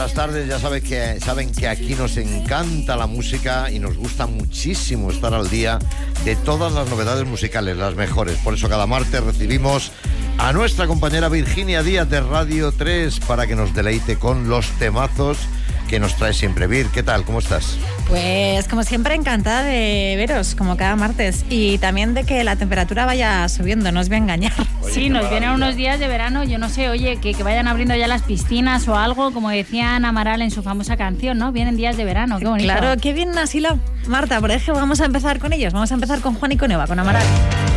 Buenas tardes, ya saben que aquí nos encanta la música y nos gusta muchísimo estar al día de todas las novedades musicales, las mejores. Por eso cada martes recibimos a nuestra compañera Virginia Díaz de Radio 3 para que nos deleite con los temazos que nos trae siempre. Vir, ¿qué tal? ¿Cómo estás? Pues como siempre, encantada de veros, como cada martes, y también de que la temperatura vaya subiendo, no os voy a engañar. Oye, sí, nos vienen unos días de verano, yo no sé, oye, que vayan abriendo ya las piscinas o algo, como decía Ana Amaral en su famosa canción, ¿no? Vienen días de verano, qué bonito. Claro, qué bien has hilado, Marta, por ejemplo, vamos a empezar con ellos, vamos a empezar con Juan y con Eva, con Amaral.